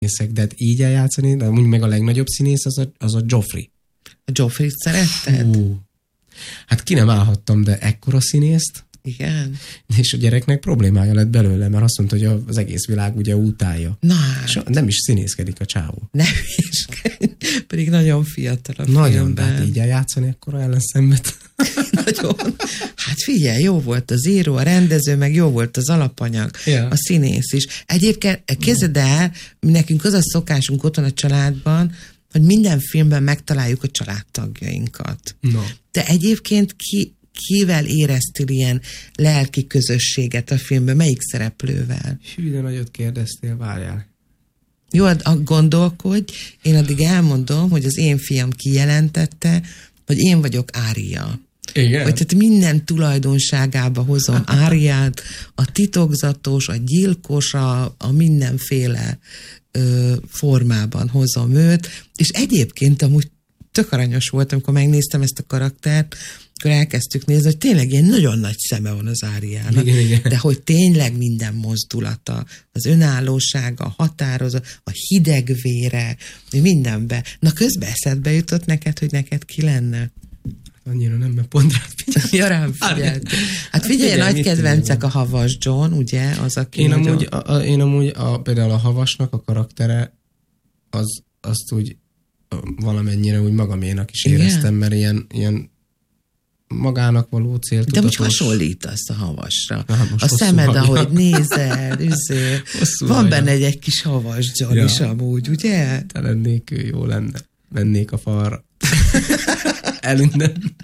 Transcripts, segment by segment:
színészek, de hát így eljátszani, de úgy meg a legnagyobb színész az a Joffrey. A Joffrey-t szeretted? Hát ki nem állhattam, de ekkora színészt. Igen. És a gyereknek problémája lett belőle, mert azt mondta, hogy az egész világ ugye utálja. Na hát. És nem is színészkedik a csávó. Nem is. Pedig nagyon fiatal a nagyon, filmben. de hát így eljátszani ekkora ellenszenvet. Nagyon. Hát figyelj, jó volt az író, a rendező, meg jó volt az alapanyag, a színész is. Egyébként képzeld el, nekünk az a szokásunk otthon a családban, hogy minden filmben megtaláljuk a családtagjainkat. No. De egyébként kivel éreztél ilyen lelki közösséget a filmben? Melyik szereplővel? Hű, de nagyot kérdeztél, várjál. Jó, gondolkodj, én addig elmondom, hogy az én fiam kijelentette, hogy én vagyok Ária. Igen? Hogy tehát minden tulajdonságába hozom Áriát, a titokzatos, a gyilkos, a mindenféle formában hozom őt, és egyébként amúgy tök aranyos volt, amikor megnéztem ezt a karaktert, akkor elkezdtük nézni, hogy tényleg ilyen nagyon nagy szeme van az Áriának, igen. De hogy tényleg minden mozdulata, az önállósága, a határozat, a hidegvére, mindenbe. Na közben eszedbe jutott neked, hogy neked ki lenne? Annyira nem, mert pont rád figyelj. Ja, rám figyelt. Hát figyelj, nagy kedvencek a Havas John, ugye? Az, aki én amúgy például a Havasnak a karaktere, azt úgy valamennyire úgy magaménak is éreztem, mert ilyen magának való céltudatos. De úgy hasonlítasz a Havasra. A szemed, ahogy nézel, van benne egy kis Havas John is amúgy, ugye? Te lennék ő, jó lenne. Vennék a falra. Elinden.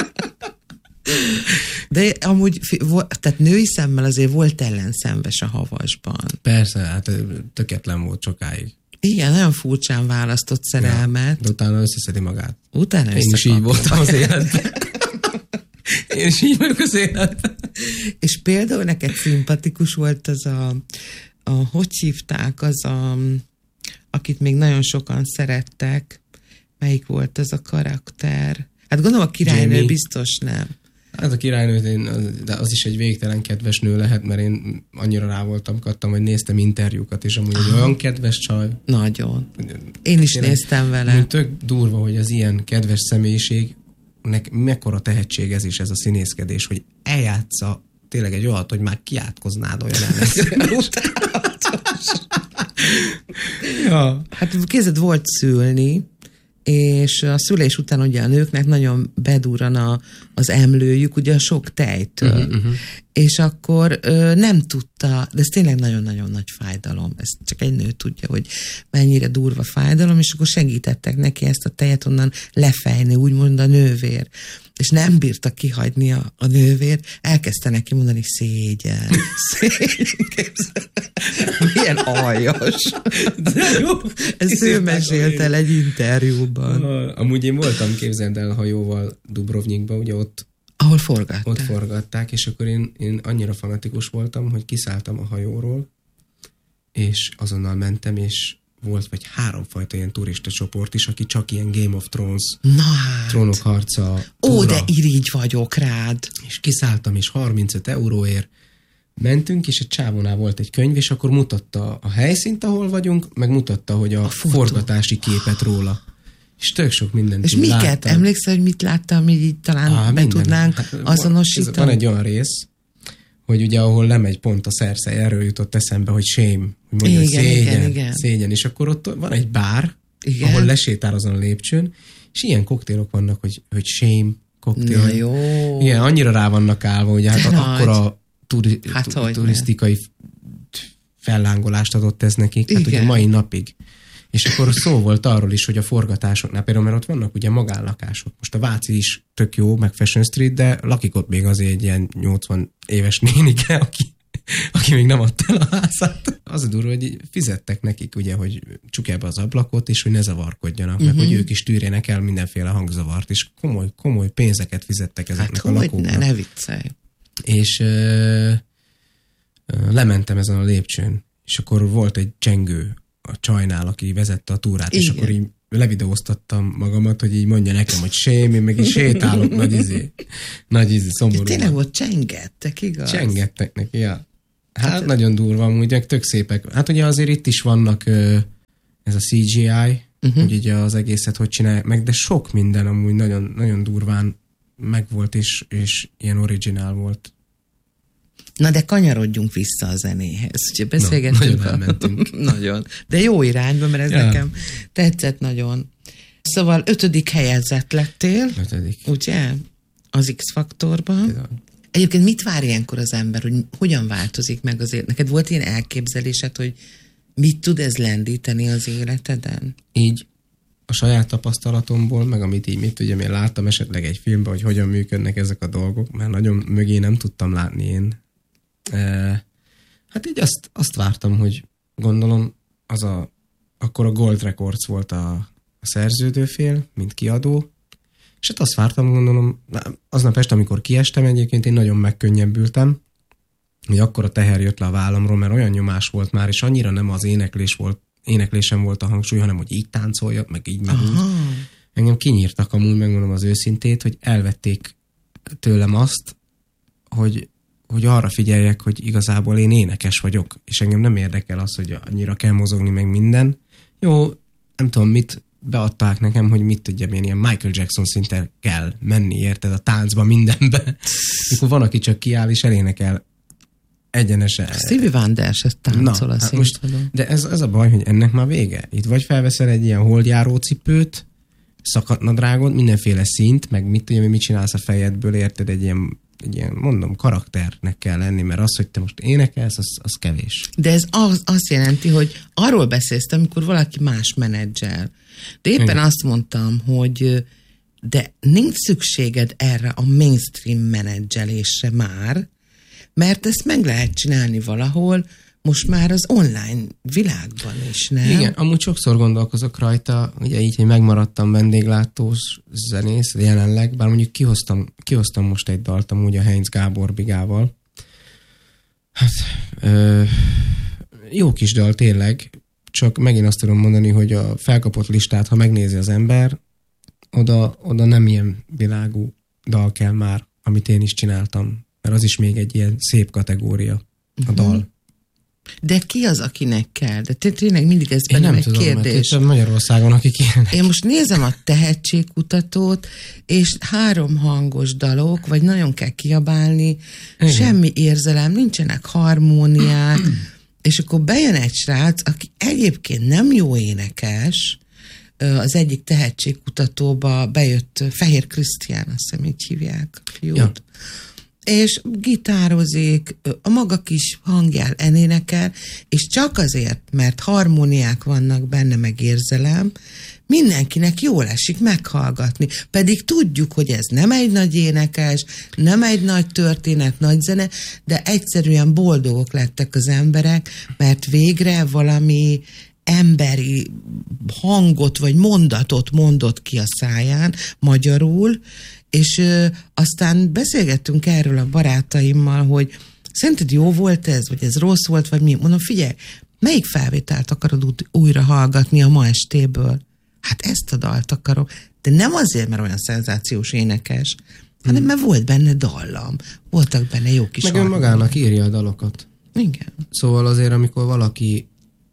De amúgy, tehát női szemmel azért volt ellenszenves a Havasban. Persze, hát tökéletlen volt sokáig. Igen, nagyon furcsán választott szerelmet. De utána összeszedi magát. Utána én is így voltam az életben. Én is így vagyok az életben. És például neked szimpatikus volt az hogy hívták, akit még nagyon sokan szerettek. Melyik volt ez a karakter? Hát gondolom a királynő Jamie. Biztos nem. Hát a királynő, de az is egy végtelen kedves nő lehet, mert én annyira rá voltam kattam, hogy néztem interjúkat, és amúgy egy olyan kedves csaj. Nagyon. Én is néztem vele. Tök durva, hogy az ilyen kedves személyiségnek mekkora tehetség ez is, ez a színészkedés, hogy eljátsza tényleg egy olyat, hogy már kiátkoznád olyan ja. Hát kézed volt szülni, és a szülés után ugye a nőknek nagyon bedurran az emlőjük, ugye a sok tejtől. És akkor nem tudta, de ez tényleg nagyon-nagyon nagy fájdalom. Ez csak egy nő tudja, hogy mennyire durva fájdalom, és akkor segítettek neki ezt a tejet onnan lefejni, úgymond a nővér. És nem bírta kihagyni a nővér, elkezdte neki mondani szégyen. Milyen aljas. Ez ő mesélt el egy interjúban. Amúgy én voltam, képzeld el, hajóval Dubrovnikba, ugye ahol forgatták. Ott forgatták, és akkor én annyira fanatikus voltam, hogy kiszálltam a hajóról, és azonnal mentem, és volt vagy 3 fajta ilyen turista csoport is, aki csak ilyen Game of Thrones, Trónok harca. Ó, de irigy vagyok rád. És kiszálltam, és 35 euróért mentünk, és egy csávónál volt egy könyv, és akkor mutatta a helyszínt, ahol vagyunk, meg mutatta, hogy a forgatási képet róla. És tök sok mindent és miket? láttam. Emlékszel, hogy mit láttam, hogy így talán be tudnánk azonosítani? Van egy olyan rész, hogy ugye ahol lemegy pont a Cersei, erről jutott eszembe, hogy shame, hogy mondja, igen. szégyen, és akkor ott van egy bár, ahol lesétál azon a lépcsőn, és ilyen koktélok vannak, hogy shame koktél. Na jó. Igen, annyira rá vannak állva, hogy hát akkora turisztikai fellángolást adott ez nekik, hát ugye mai napig. És akkor szó volt arról is, hogy a forgatásoknál, például mert ott vannak ugye magánlakások. Most a Váci is tök jó, meg Fashion Street, de lakik ott még azért egy ilyen 80 éves nénike, aki még nem adta el a házát. Az a durva, hogy fizettek nekik ugye, hogy csukják be az ablakot, és hogy ne zavarkodjanak, meg hogy ők is tűrjenek el mindenféle hangzavart, és komoly pénzeket fizettek ezeknek a lakóknak. Ne viccelj. És lementem ezen a lépcsőn, és akkor volt egy csengő a csajnál, aki vezette a túrát, és akkor így levideóztattam magamat, hogy így mondja nekem, hogy shame, én meg így sétálok nagy szomorú. Tényleg volt, csengettek, igaz? Csengettek neki, ja. Hát nagyon durva, amúgy tök szépek. Hát ugye azért itt is vannak ez a CGI, hogy így az egészet hogy csinálják meg, de sok minden amúgy nagyon, nagyon durván megvolt, és ilyen originál volt. Na de kanyarodjunk vissza a zenéhez. Ugye beszélgettünk. Nagyon elmentünk. Nagyon. De jó irányba, mert ez nekem tetszett nagyon. Szóval 5. helyezett lettél. 5. Ugye? Az X-faktorban. Egyébként mit vár ilyenkor az ember, hogy hogyan változik meg az élet? Neked volt ilyen elképzelésed, hogy mit tud ez lendíteni az életeden? Így a saját tapasztalatomból, meg amit így én láttam esetleg egy filmben, hogy hogyan működnek ezek a dolgok, mert nagyon mögé nem tudtam látni én. Hát így azt vártam, hogy gondolom akkor a Gold Records volt a szerződőfél, mint kiadó, és hát azt vártam, gondolom, aznap este, amikor kiestem, egyébként én nagyon megkönnyebbültem, hogy akkor a teher jött le a vállamról, mert olyan nyomás volt már, és annyira nem az éneklésem volt a hangsúly, hanem hogy így táncoljak, meg így, meg úgy. Engem kinyírtak amúgy, megmondom az őszintét, hogy elvették tőlem azt, hogy arra figyeljek, hogy igazából én énekes vagyok, és engem nem érdekel az, hogy annyira kell mozogni, meg minden. Jó, nem tudom, mit beadták nekem, hogy mit tudjam én, ilyen Michael Jackson szinten kell menni, érted, a táncba, mindenbe. Mikor van, aki csak kiáll, és elénekel egyenesen. Stevie Wonder se táncol a színpadon. De ez a baj, hogy ennek már vége. Itt vagy felveszel egy ilyen holdjáró cipőt, szakadt nadrágot, mindenféle színt, meg mit tudjam, mit csinálsz a fejedből, érted, egy ilyen mondom, karakternek kell lenni, mert az, hogy te most énekelsz, az kevés. De ez azt jelenti, hogy arról beszélsz, amikor valaki más menedzsel. De éppen azt mondtam, hogy de nincs szükséged erre a mainstream menedzselésre már, mert ezt meg lehet csinálni valahol, most már az online világban is, nem? Igen, amúgy sokszor gondolkozok rajta, ugye így, hogy megmaradtam vendéglátós zenész jelenleg, bár mondjuk kihoztam most egy dalt amúgy a Heinz Gábor Bigával. Hát, jó kis dal tényleg, csak megint azt tudom mondani, hogy a felkapott listát, ha megnézi az ember, oda nem ilyen világú dal kell már, amit én is csináltam, mert az is még egy ilyen szép kategória, a dal. De ki az, akinek kell? De tényleg mindig ez bennem egy kérdés. Mert Magyarországon, akik ilyenek. Én most nézem a tehetségkutatót, és 3 hangos dalok, vagy nagyon kell kiabálni, semmi érzelem, nincsenek harmóniák, és akkor bejön egy srác, aki egyébként nem jó énekes, az egyik tehetségkutatóba bejött Fehér Krisztián, azt hiszem így hívják a fiút. Ja. És gitározik, a maga kis hangján elénekel, és csak azért, mert harmóniák vannak benne, meg érzelem, mindenkinek jól esik meghallgatni. Pedig tudjuk, hogy ez nem egy nagy énekes, nem egy nagy történet, nagy zene, de egyszerűen boldogok lettek az emberek, mert végre valami emberi hangot vagy mondatot mondott ki a száján magyarul, és aztán beszélgettünk erről a barátaimmal, hogy szerinted jó volt ez, vagy ez rossz volt, vagy mi? Mondom, figyelj, melyik felvételt akarod újra hallgatni a ma estéből? Hát ezt a dalt akarom. De nem azért, mert olyan szenzációs énekes, hanem mert volt benne dallam. Voltak benne jó kis meg önmagának írja a dalokat. Igen. Szóval azért, amikor valaki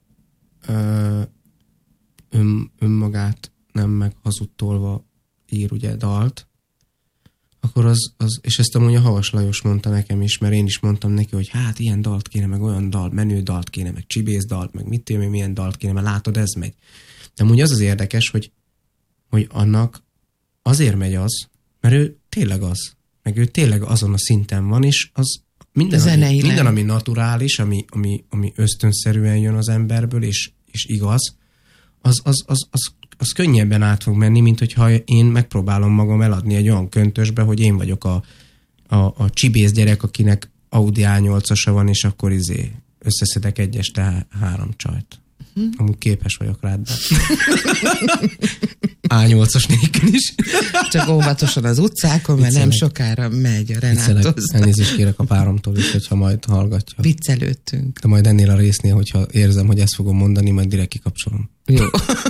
önmagát nem meghazudtolva ír ugye dalt, akkor az, és ezt amúgy a Havas Lajos mondta nekem is, mert én is mondtam neki, hogy hát ilyen dalt kéne, meg olyan dalt, menő dalt kéne, meg csibész dalt, meg mit tudom, milyen dalt kéne, mert látod, ez megy. De amúgy az érdekes, hogy annak azért megy az, mert ő tényleg az, meg ő tényleg azon a szinten van, és az minden, ami naturális, ami ösztönszerűen jön az emberből, és igaz, az könnyebben át fog menni, mint hogyha én megpróbálom magam eladni egy olyan köntösbe, hogy én vagyok a csibész gyerek, akinek Audi A8-asa van, és akkor összeszedek egy este 3 csajt. Amúgy képes vagyok rád, de A8-as nélkül is. Csak óvatosan az utcákon, mert nem sokára megy a Renátoz. Elnézést kérek a páromtól is, hogyha majd hallgatja. Viccelődtünk. De majd ennél a résznél, hogyha érzem, hogy ezt fogom mondani, majd direkt kikapcsolom. Jó.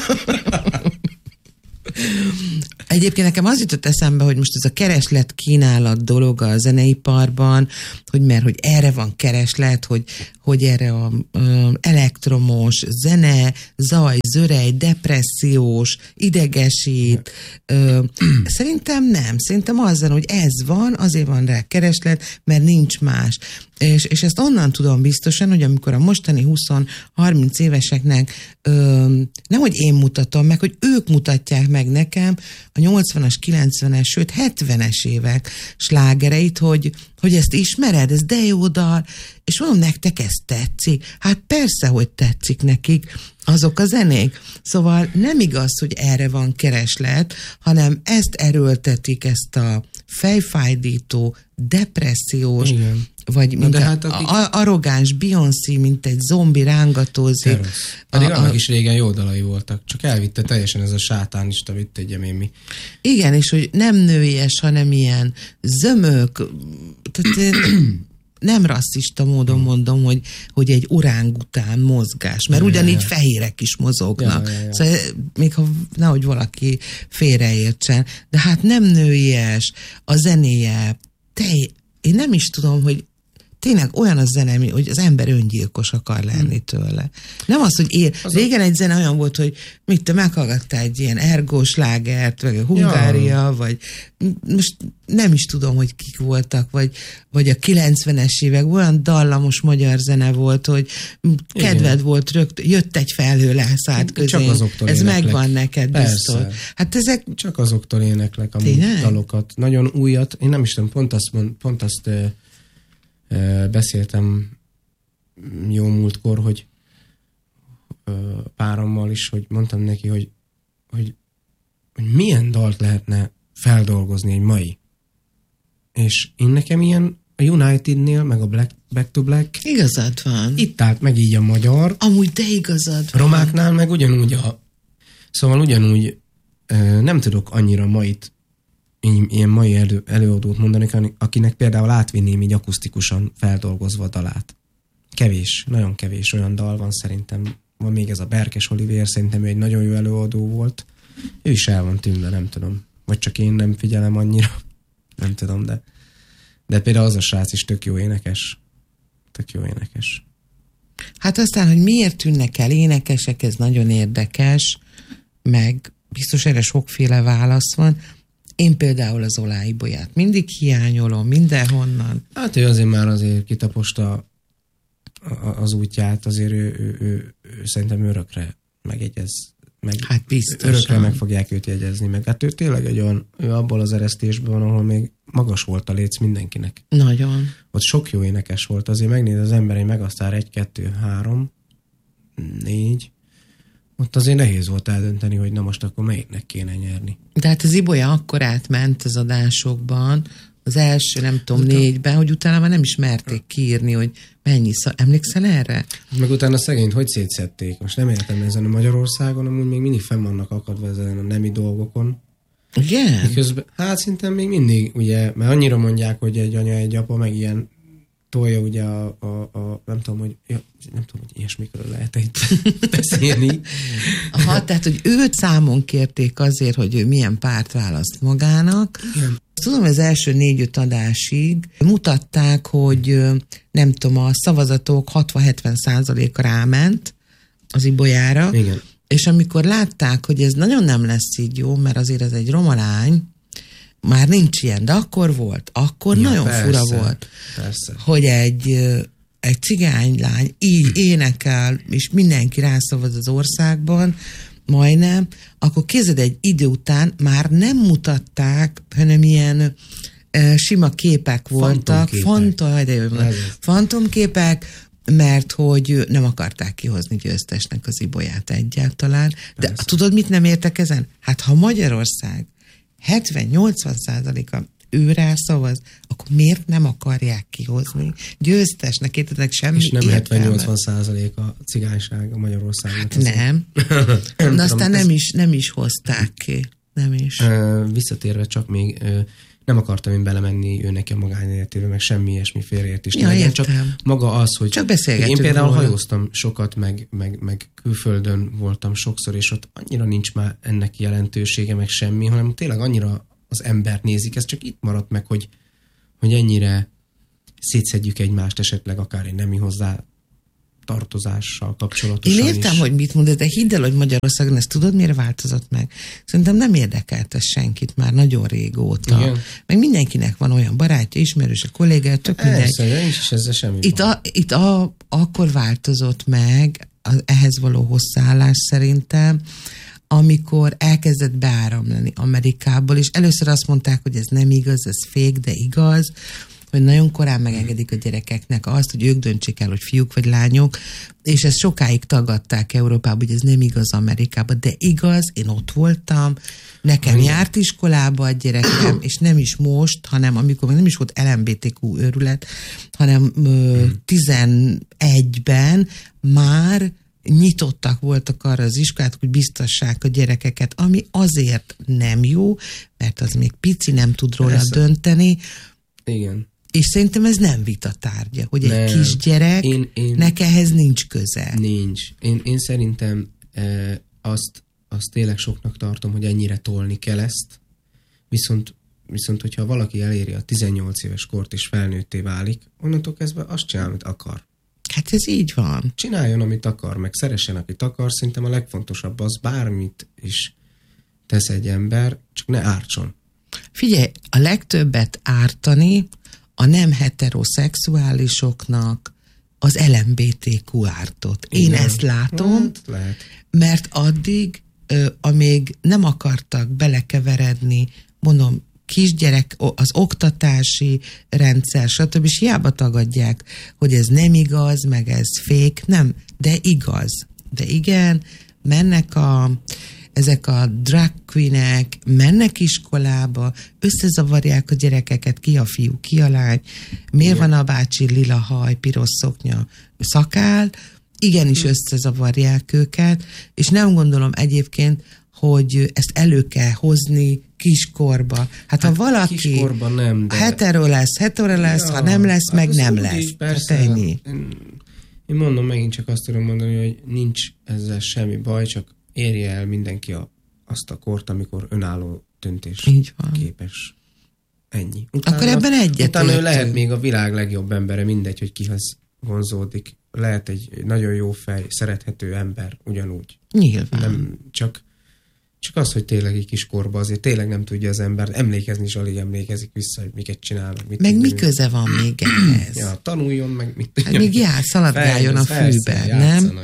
Egyébként nekem az jutott eszembe, hogy most ez a kereslet-kínálat dolog a zeneiparban, hogy erre van kereslet, hogy erre a elektromos, zene, zaj, zörej, depressziós, idegesít. Szerintem nem. Szerintem azzal, hogy ez van, azért van rá kereslet, mert nincs más. És ezt onnan tudom biztosan, hogy amikor a mostani 20-30 éveseknek nehogy én mutatom meg, hogy ők mutatják meg nekem a 80-as, 90-es, sőt 70-es évek slágereit, hogy ezt ismered, ez de jó dal, és mondom, nektek ez tetszik? Hát persze, hogy tetszik nekik azok a zenék. Szóval nem igaz, hogy erre van kereslet, hanem ezt erőltetik, ezt a fejfájdító, depressziós, igen. Vagy mint hát arrogáns Beyoncé, mint egy zombi rángatózik. Pedig annak is régen jó dalai voltak, csak elvitte teljesen ez a sátánista, vitt egyem én mi. Igen, és hogy nem nőies, hanem ilyen zömök, tehát nem rasszista módon mondom, hogy egy orángután mozgás, mert ugyanígy fehérek is mozognak. Szóval még ha nehogy valaki félreértsen, de hát nem nőies, a zenéje, én nem is tudom, hogy tényleg olyan a zene, hogy az ember öngyilkos akar lenni tőle. Nem az, hogy régen egy zene olyan volt, hogy te meghallgattál egy ilyen ergós lágert, vagy a Hungária, vagy most nem is tudom, hogy kik voltak, vagy a 90-es évek olyan dallamos magyar zene volt, hogy kedved volt, jött egy felhő, leszállt közé. Ez megvan neked biztos. Hát ezek... Csak azoktól éneklek a dalokat. Nagyon újat, én nem is tudom, pont azt beszéltem jó múltkor, hogy párommal is, hogy mondtam neki, hogy milyen dalt lehetne feldolgozni egy mai. És én nekem ilyen a United-nél, meg a Back to Black. Igazad van. Itt állt meg így a magyar. Amúgy de igazad van. Romáknál meg ugyanúgy szóval ugyanúgy nem tudok annyira mait ilyen mai előadót mondani, akinek például átvinném így akusztikusan feldolgozva a dalát. Kevés, nagyon kevés olyan dal van szerintem. Van még ez a Berkes Olivér, szerintem ő egy nagyon jó előadó volt. Ő is el van tűnve, nem tudom. Vagy csak én nem figyelem annyira. Nem tudom, de például az a srác is tök jó énekes. Tök jó énekes. Hát aztán, hogy miért tűnnek el énekesek, ez nagyon érdekes, meg biztos erre sokféle válasz van. Én például az Olá Ibolyát mindig hiányolom, mindenhonnan. Hát ő azért kitaposta az útját, azért ő szerintem örökre megjegyez. Hát biztosan. Örökre meg fogják őt jegyezni meg. Hát ő tényleg ő abból az eresztésben van, ahol még magas volt a léc mindenkinek. Nagyon. Ott sok jó énekes volt. Azért megnéz az ember egy Megasztár 1, 2, 3, 4. Ott azért nehéz volt eldönteni, hogy na most akkor melyiknek kéne nyerni. De hát az Ibolya akkor átment az adásokban, az első, nem tudom, 4-ben, hogy utána már nem is merték kiírni, hogy mennyi emlékszel erre? Meg utána szegényt hogy szétszedték? Most nem értem ezen a Magyarországon, amúgy még mindig fenn vannak akadva ezen a nemi dolgokon. Igen? Miközben, hát szinte még mindig, ugye, mert annyira mondják, hogy egy anya, egy apa, meg ilyen tolja ugye nem tudom, hogy ilyesmikről lehet itt beszélni. Aha, tehát, hogy őt számon kérték azért, hogy ő milyen párt választ magának. Igen. Tudom, az első 4-5 adásig mutatták, hogy nem tudom, a szavazatok 60-70%-a ráment az Ibolyára. Igen. És amikor látták, hogy ez nagyon nem lesz így jó, mert azért ez egy roma lány, már nincs ilyen, de akkor volt. Akkor nagyon persze, fura volt, persze. hogy egy cigánylány így énekel, és mindenki rászavaz az országban, majdnem, akkor kézed egy idő után már nem mutatták, hanem ilyen sima képek voltak. Fantomképek, mert hogy nem akarták kihozni győztesnek az Ibolyát egyáltalán. De persze. Tudod, mit nem értek ezen? Hát ha Magyarország 70-80%-a őrá szavaz, akkor miért nem akarják kihozni győztesnek? Értetek semmi és nem 70-80% a cigányság a Magyarországon. Hát nem. De aztán nem is hozták ki. Nem is. Visszatérve csak még nem akartam én belemenni ő neki a magánéletébe, meg semmi ilyesmi félreértés. Ja, csak maga az, hogy csak beszélgetünk. Én például hajóztam sokat, meg külföldön voltam sokszor, és ott annyira nincs már ennek jelentősége, meg semmi, hanem tényleg annyira az embert nézik. Ez csak itt maradt meg, hogy ennyire szétszedjük egymást, esetleg akár egy nemi hozzá tartozással kapcsolatosan. Én értem, hogy mit mondasz, de hidd el, hogy Magyarországon ezt tudod, miért változott meg? Szerintem nem érdekelt ez senkit már nagyon régóta. Igen. Meg mindenkinek van olyan barátja, ismerőse, kollégája, tök mindegy. Nincs ezzel semmi akkor változott meg ehhez való hozzáállás szerintem, amikor elkezdett beáramlani Amerikából, és először azt mondták, hogy ez nem igaz, ez fake, de igaz, hogy nagyon korán megengedik a gyerekeknek azt, hogy ők döntsék el, hogy fiúk vagy lányok, és ezt sokáig tagadták Európában, hogy ez nem igaz Amerikában, de igaz, én ott voltam, nekem járt iskolába a gyerekem, és nem is most, hanem amikor még nem is volt LMBTQ őrület, hanem 11-ben már nyitottak voltak arra az iskolát, hogy biztassák a gyerekeket, ami azért nem jó, mert az még pici, nem tud róla dönteni. Igen. És szerintem ez nem vita tárgya, hogy egy kisgyereknek ehhez nincs köze. Nincs. Én szerintem azt tényleg soknak tartom, hogy ennyire tolni kell ezt, viszont hogyha valaki eléri a 18 éves kort és felnőtté válik, onnantól kezdve azt csinál, amit akar. Hát ez így van. Csináljon, amit akar, meg szeressen, akit akar. Szerintem a legfontosabb az, bármit is tesz egy ember, csak ne ártson. Figyelj, a legtöbbet ártani a nem heteroszexuálisoknak az LMBTQ ártott. Én ezt látom, mert addig, amíg nem akartak belekeveredni, mondom, kisgyerek, az oktatási rendszer, stb. És hiába tagadják, hogy ez nem igaz, meg ez fake, nem, de igaz. De igen, mennek ezek a drag queenek, mennek iskolába, összezavarják a gyerekeket, ki a fiú, ki a lány, miért van a bácsi lila haj, piros szoknya, szakál, igenis összezavarják őket, és nem gondolom egyébként, hogy ezt elő kell hozni kiskorba. Hát ha valaki nem, de... hetero lesz, ha nem lesz, meg nem lesz. Persze, én mondom, megint csak azt tudom mondani, hogy nincs ezzel semmi baj, csak érje el mindenki azt a kort, amikor önálló döntés képes. Ennyi. Akkor ebben egyetértünk. Utána ő lehet még a világ legjobb embere, mindegy, hogy kihez vonzódik. Lehet egy nagyon jó fej, szerethető ember, ugyanúgy. Nyilván. Nem csak az, hogy tényleg egy kis korban azért tényleg nem tudja az ember, emlékezni is alig emlékezik vissza, hogy miket csinál. Meg mi köze van még ehhez? Ja, tanuljon, meg mit tudja. Hát még szaladgáljon a fűben, nem?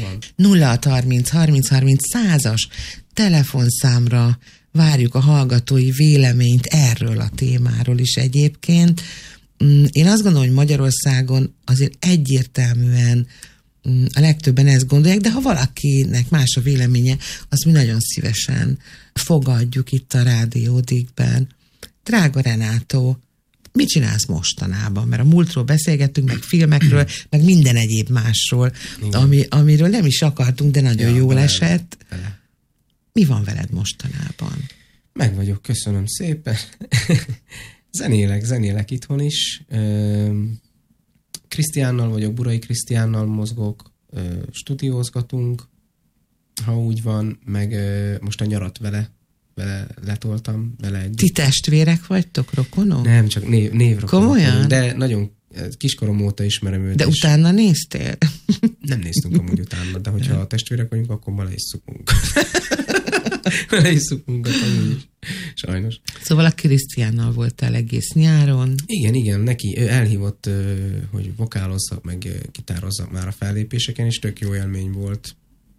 0-30-30-30-100-as telefonszámra várjuk a hallgatói véleményt erről a témáról is egyébként. Én azt gondolom, hogy Magyarországon azért egyértelműen a legtöbben ezt gondolják, de ha valakinek más a véleménye, azt mi nagyon szívesen fogadjuk itt a Rádiódikben. Drága Renátó, mit csinálsz mostanában? Mert a múltról beszélgettünk, meg filmekről, meg minden egyéb másról, amiről nem is akartunk, de nagyon jól esett. Mi van veled mostanában? Meg vagyok, köszönöm szépen. Zenélek itthon is. Krisztiánnal vagyok, Burai Krisztiánnal mozgok, stúdiózgatunk, ha úgy van, meg most a nyarat vele letoltam, vele együtt. Ti testvérek vagytok, rokonok? Nem, csak névrokonok. Komolyan? De nagyon kiskorom óta ismerem őt. De utána néztél? Nem néztünk amúgy utána, de hogyha a testvérek vagyunk, akkor bele is szukunk. Bele is szukunk, amúgy is. Sajnos. Szóval a Krisztiánnal voltál egész nyáron. Igen, neki elhívott, hogy vokálozzak, meg gitározzak már a fellépéseken, és tök jó élmény volt.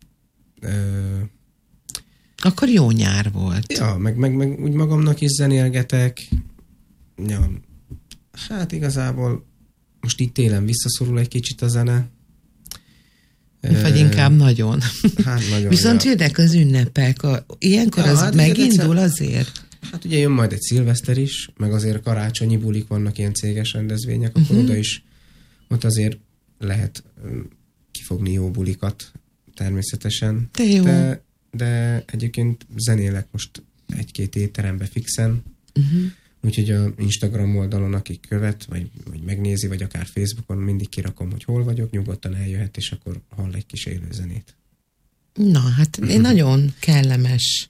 Akkor jó nyár volt. Ja, meg úgy magamnak is zenélgetek. Ja, hát igazából most itt télen visszaszorul egy kicsit a zene. Vagy inkább nagyon. Hát nagyon. Viszont jönnek az ünnepek. Ilyenkor az hát megindul azért. Hát ugye jön majd egy szilveszter is, meg azért karácsonyi bulik vannak, ilyen céges rendezvények, akkor oda is, ott azért lehet kifogni jó bulikat természetesen. De egyébként zenélek most 1-2 étterembe fixen, úgyhogy a Instagram oldalon, aki követ, vagy megnézi, vagy akár Facebookon mindig kirakom, hogy hol vagyok, nyugodtan eljöhet, és akkor hall egy kis élő zenét. Na, hát én nagyon kellemes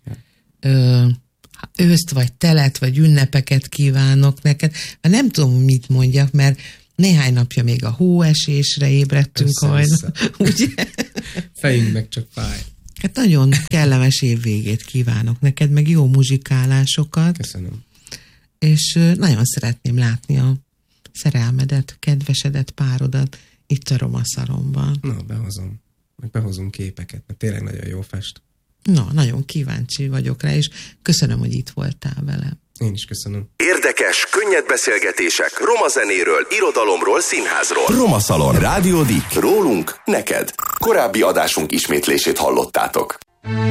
őszt, vagy telet, vagy ünnepeket kívánok neked. Nem tudom, mit mondjak, mert Néhány napja még a hóesésre ébredtünk hajnal. Ugye? Fejünknek csak fáj. Hát nagyon kellemes évvégét kívánok neked, meg jó muzsikálásokat. Köszönöm. És nagyon szeretném látni a szerelmedet, kedvesedet, párodat itt a Roma Szalonban. Na, behozom. Meg behozunk képeket, mert tényleg nagyon jó fest. Na, nagyon kíváncsi vagyok rá, és köszönöm, hogy itt voltál velem. Én is köszönöm. Érdekes, könnyed beszélgetések roma zenéről, irodalomról, színházról. Roma Szalon. Rádió Dick. Rólunk, neked. Korábbi adásunk ismétlését hallottátok.